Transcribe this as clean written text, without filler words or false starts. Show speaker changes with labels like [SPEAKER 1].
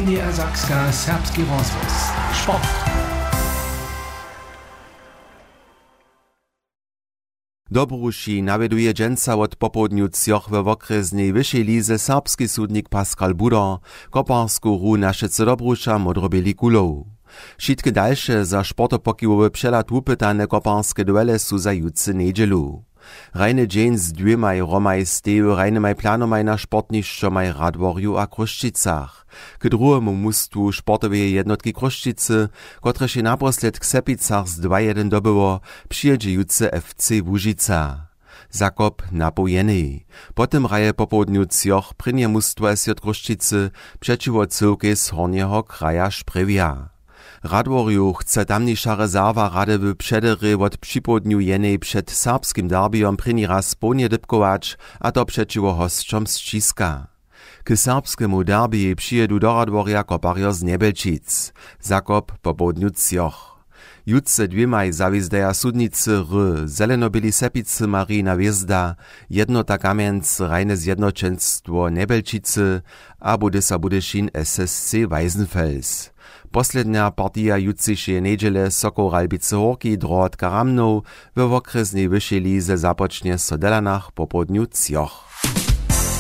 [SPEAKER 1] NDR Sakska serbski rozhlas. Sport.
[SPEAKER 2] Dobruši nawieduje dżęca od popołdniu cioch we wokreznej wyższej lize serbski sudnik Pascal Buda, koparsku ru Naszyce Dobrusza modrobieli kulov. Wszystkie dalsze za sportopokiwowy przelat upytane koparskie duele su za jutce niedzielu. Rajny dzień z dwiemaj romaj steju rajnymaj planomaj na sportnišćomaj Radworju a Kruščicach. K drugiemu mustwu sportowej jednotki Kruščice, które się naposled k Sepicach z 2-1 dobyło, przyjedzie jutce FC Łužica. Zakop napojený. Potem raje popołdniu cioch prynie mustwo SJ Kruščice przeciwo cyłke z hornjeho kraja Sprewia. Radworju chce tamniejsza rezerwa rady w przedery od przypołdniu jenej przed serbskim derbiom pryni raz ponie dybkować, a to przeciwo hosćom z Čiska. K serbskiemu derbii przyjedu do Radworja koparjo z Nebelčic. Zakop popołdniu cioch. Jutce dwiemaj zawizdeja sudnicy zelenobyli Sepicy Marina Wjezda, jednota Kamienc, rajne zjednoczenstwo Nebelčice, a Budysa Budyšin SSC Weisenfels. Poslednia partia jutcišej niedziele Sokol Ralbice Horki Drot Karamnow we wokreznej wyższej lize zapocznie so Delanach po południu cioch.